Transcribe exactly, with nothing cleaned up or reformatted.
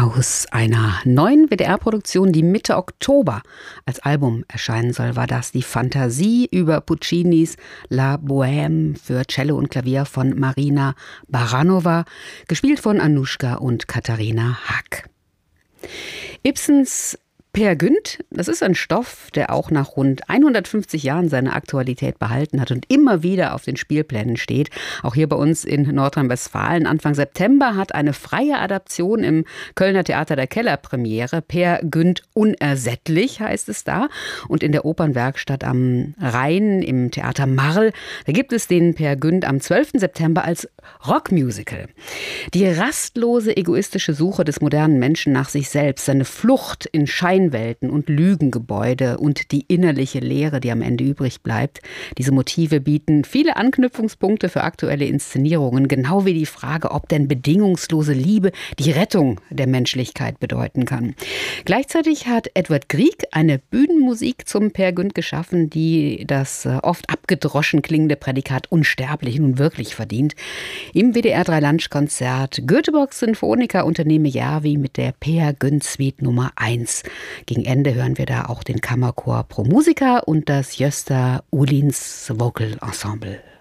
Aus einer neuen W D R-Produktion, die Mitte Oktober als Album erscheinen soll, war das die Fantasie über Puccinis La Bohème für Cello und Klavier von Marina Baranova, gespielt von Anushka und Katharina Hack. Ibsens Peer Gynt, das ist ein Stoff, der auch nach rund hundertfünfzig Jahren seine Aktualität behalten hat und immer wieder auf den Spielplänen steht. Auch hier bei uns in Nordrhein-Westfalen. Anfang September hat eine freie Adaption im Kölner Theater der Keller Premiere. Peer Gynt unersättlich heißt es da. Und in der Opernwerkstatt am Rhein im Theater Marl, da gibt es den Peer Gynt am zwölften September als Rockmusical. Die rastlose, egoistische Suche des modernen Menschen nach sich selbst, seine Flucht in Schein Welten und Lügengebäude und die innerliche Leere, die am Ende übrig bleibt. Diese Motive bieten viele Anknüpfungspunkte für aktuelle Inszenierungen, genau wie die Frage, ob denn bedingungslose Liebe die Rettung der Menschlichkeit bedeuten kann. Gleichzeitig hat Edward Grieg eine Bühnenmusik zum Peer Gynt geschaffen, die das oft abgedroschen klingende Prädikat unsterblich nun wirklich verdient. Im W D R drei Lunch-Konzert Göteborg Sinfoniker Unternehme Järvi mit der Peer Gynt Suite Nummer eins. Gegen Ende hören wir da auch den Kammerchor Pro Musica und das Gösta Uhlins Vocal Ensemble.